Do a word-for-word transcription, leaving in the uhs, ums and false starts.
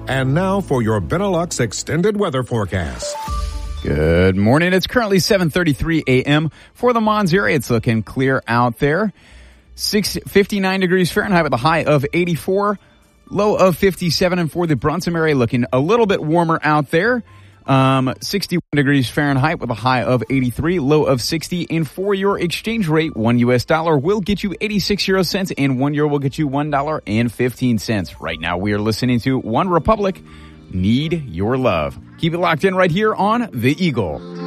And now for your Benelux extended weather forecast. Good morning. It's currently seven thirty-three a.m. for the Mons area. It's looking clear out there. Six, fifty-nine degrees Fahrenheit with a high of eighty-four, low of fifty-seven. And for the Brunson area, looking a little bit warmer out there. Um, sixty-one degrees Fahrenheit with a high of eighty-three, low of sixty. And for your exchange rate, one U S dollar will get you eighty-six euro cents and one euro will get you one dollar and fifteen cents. Right now we are listening to One Republic, Need Your Love. Keep it locked in right here on The Eagle.